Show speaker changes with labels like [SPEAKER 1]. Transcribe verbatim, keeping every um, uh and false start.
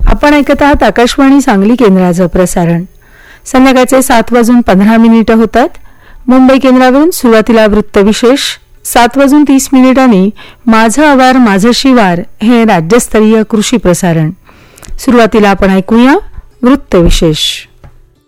[SPEAKER 1] आपण ऐकत आहात आकाशवाणी सांगली केंद्राचं प्रसारण. संध्याकाळचे सात वाजून पंधरा मिनिटं होतात. मुंबई केंद्रावरून सुरुवातीला वृत्तविशेष, सात वाजून तीस मिनिटांनी माझं आवार माझं शिवार हे राज्यस्तरीय कृषी प्रसारण. सुरुवातीला आपण ऐकूया वृत्तविशेष.